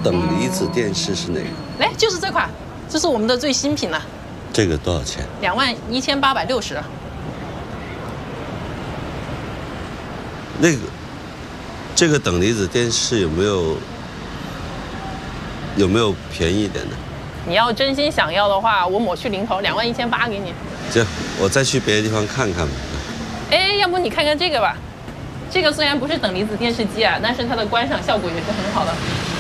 等离子电视是哪个？ 来，就是这款，这是我们的最新品了。 这个多少钱 21860。 那个，这个等离子电视有没有便宜一点的？ 你要真心想要的话，我抹去零头，21800给你。 行，我再去别的地方看看吧。 哎，要不你看看这个吧。这个虽然不是等离子电视机啊，但是它的观赏效果也是很好的。